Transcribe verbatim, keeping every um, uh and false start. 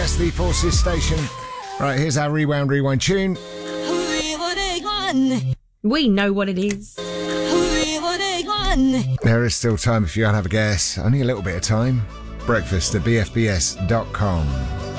Yes, the Forces station. Right, here's our Rewound Rewind tune. We know what it is. There is still time if you want to have a guess. Only a little bit of time. Breakfast at b f b s dot com.